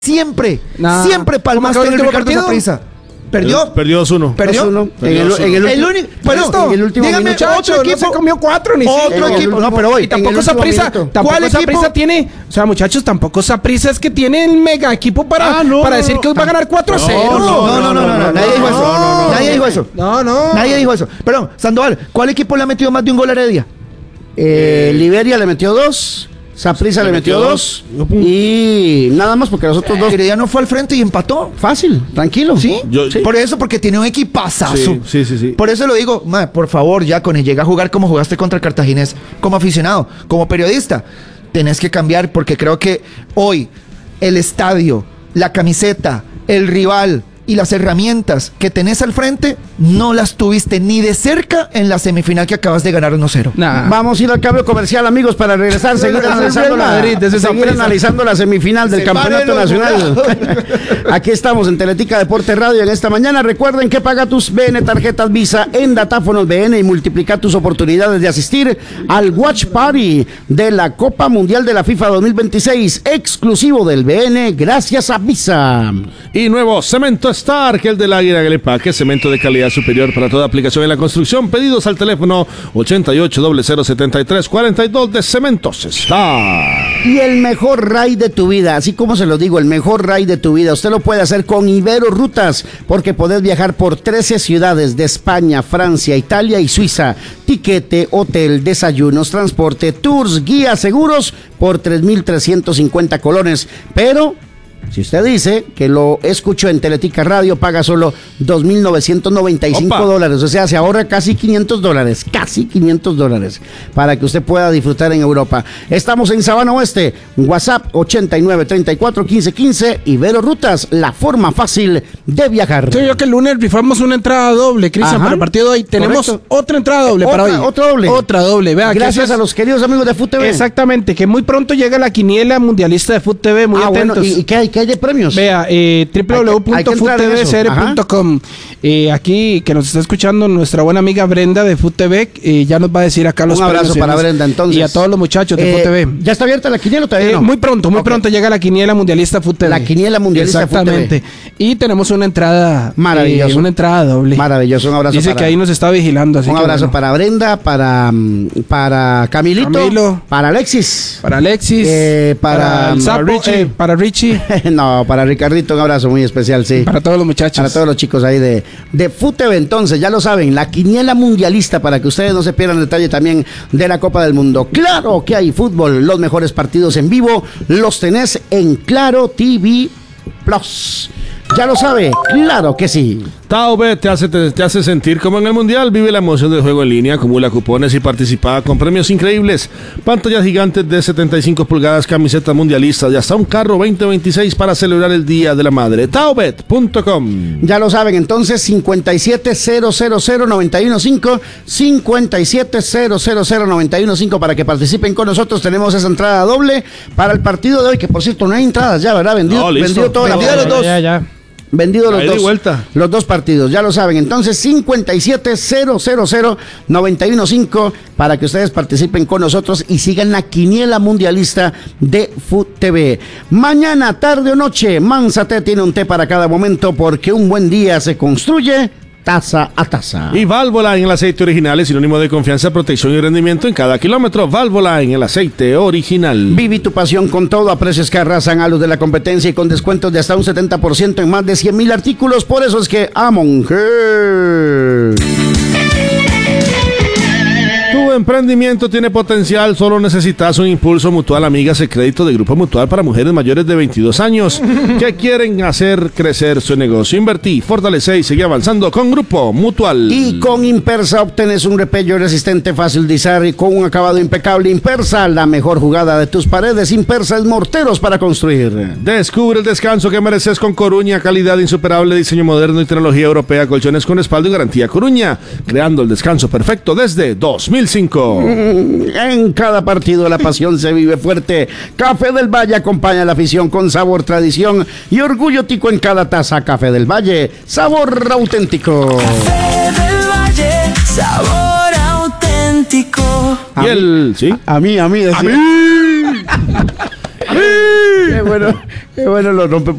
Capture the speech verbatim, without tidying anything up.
Siempre, nah. siempre palmaste en el Ricardo Saprissa. ¿Perdió? Perdió dos uno. ¿Perdió? dos uno. En el, en el, el único, pero esto, en el último dígame, minuto, otro equipo no se comió cuatro ni otro cinco. equipo, no, pero hoy y tampoco Saprissa, tampoco ¿cuál Saprissa equipo tiene, o sea, muchachos, tampoco Saprissa es que tiene el mega equipo para, ah, no, para decir que hoy va a ganar cuatro a cero. No, no, no, no, no, no, nadie dijo eso. Nadie dijo eso. No, no. Nadie dijo eso. Perdón, Sandoval, ¿cuál equipo le ha metido más de un gol a Heredia? Eh, Liberia le metió dos. Saprissa le metió dos y nada más porque los otros dos. Heredia no fue al frente y empató. Fácil, tranquilo. ¿Sí? Yo, sí. Por eso, porque tiene un equipazazo. Sí, sí, sí, sí. Por eso lo digo, ma, por favor, ya con llega a jugar como jugaste contra el Cartaginés, como aficionado, como periodista. Tenés que cambiar porque creo que hoy el estadio, la camiseta, el rival y las herramientas que tenés al frente no las tuviste ni de cerca en la semifinal que acabas de ganar uno cero. Nah. Vamos a ir al cambio comercial, amigos, para regresar, seguir analizando la, Madrid, seguir analizando la semifinal del Campeonato Nacional. Aquí estamos en Teletica Deporte Radio en esta mañana. Recuerden que paga tus B N tarjetas Visa en Datáfonos B N y multiplica tus oportunidades de asistir al Watch Party de la Copa Mundial de la FIFA dos mil veintiséis, exclusivo del B N, gracias a Visa. Y nuevo Cemento Star, que el del Águila Galepaque, cemento de calidad superior para toda aplicación en la construcción. Pedidos al teléfono ochenta y ocho, cero cero, setenta y tres, cuarenta y dos de Cementos Star. Y el mejor ride de tu vida, así como se lo digo, el mejor ride de tu vida, usted lo puede hacer con Ibero Rutas, porque podés viajar por trece ciudades de España, Francia, Italia y Suiza. Tiquete, hotel, desayunos, transporte, tours, guías, seguros por tres mil trescientos cincuenta colones. Pero si usted dice que lo escuchó en Teletica Radio, paga solo dos mil novecientos noventa y cinco dólares. O sea, se ahorra casi quinientos dólares. Casi quinientos dólares. Para que usted pueda disfrutar en Europa. Estamos en Sabana Oeste. WhatsApp ochenta y nueve, treinta y cuatro, quince, quince. Ibero Rutas, la forma fácil de viajar. Sí, yo que el lunes rifamos una entrada doble, Cristian, para el partido de hoy. Tenemos correcto. Otra entrada doble otra, para hoy. Otra doble. Otra doble. Vea, gracias es... a los queridos amigos de FUT T V. Exactamente, que muy pronto llega la quiniela mundialista de FUT T V. Muy ah, atentos. Bueno, ¿y, y qué hay? ¿Qué hay de premios? Vea, eh, doble u doble u doble u punto fut t v c r punto com. Eh, aquí, que nos está escuchando nuestra buena amiga Brenda de FUT T V, eh, ya nos va a decir acá los premios. Un abrazo para Brenda, entonces. Y a todos los muchachos de eh, FUT T V. ¿Ya está abierta la quiniela o todavía eh, no? Muy pronto, muy okay. pronto llega la quiniela mundialista FUT T V. La quiniela mundialista Exactamente. FUT T V. Y tenemos una entrada. Maravilloso. Eh, una entrada doble. Maravilloso, un abrazo. Dice para, que ahí nos está vigilando. Así un que abrazo bueno. para Brenda, para, para Camilito, Camilo, para Alexis. Para Alexis. Eh, para, para, el Sapo, para Richie. Eh, para Richie. No, para Ricardito, un abrazo muy especial, sí. Para todos los muchachos. Para todos los chicos ahí de, de FUT T V. Entonces, ya lo saben, la quiniela mundialista para que ustedes no se pierdan detalle también de la Copa del Mundo. Claro que hay fútbol, los mejores partidos en vivo los tenés en Claro T V Plus. Ya lo sabe, claro que sí. Taubet te hace, te, te hace sentir como en el Mundial. Vive la emoción del juego en línea, acumula cupones y participa con premios increíbles. Pantallas gigantes de setenta y cinco pulgadas, camisetas mundialistas y hasta un carro veinte veintiséis para celebrar el Día de la Madre. Taubet punto com. Ya lo saben, entonces cincuenta y siete cero cero cero nueve uno cinco, cincuenta y siete cero cero cero nueve uno cinco para que participen con nosotros. Tenemos esa entrada doble para el partido de hoy, que por cierto no hay entradas ya, ¿verdad? Vendido, no, vendido todo. Vendido los dos. Ya, ya. Vendido los dos, vuelta. los dos partidos, ya lo saben. Entonces, cincuenta y siete cero cero cero nueve uno cinco para que ustedes participen con nosotros y sigan la quiniela mundialista de FUT T V. Mañana, tarde o noche, Mansa Té tiene un té para cada momento, porque un buen día se construye taza a taza. Y Valvoline, el aceite original, es sinónimo de confianza, protección y rendimiento en cada kilómetro. Valvoline, el aceite original. Vive tu pasión con todo a precios que arrasan a los de la competencia y con descuentos de hasta un setenta por ciento en más de cien mil artículos. Por eso es que Amonger. Tu emprendimiento tiene potencial, solo necesitas un impulso. Mutual Amigas, el crédito de Grupo Mutual para mujeres mayores de veintidós años que quieren hacer crecer su negocio. Invertí, fortalecer y seguir avanzando con Grupo Mutual. Y con Impersa obtienes un repello resistente, fácil de izar y con un acabado impecable. Impersa, la mejor jugada de tus paredes. Impersa es morteros para construir. Descubre el descanso que mereces con Coruña, calidad insuperable, diseño moderno y tecnología europea, colchones con respaldo y garantía. Coruña, creando el descanso perfecto desde dos mil cinco. En cada partido la pasión se vive fuerte. Café del Valle acompaña a la afición con sabor, tradición y orgullo tico en cada taza. Café del Valle, sabor auténtico. Café del Valle, sabor auténtico. Y el, ¿sí? A mí, a mí, decía. ¡A mí! ¡A mí! Qué bueno, qué bueno lo rompe.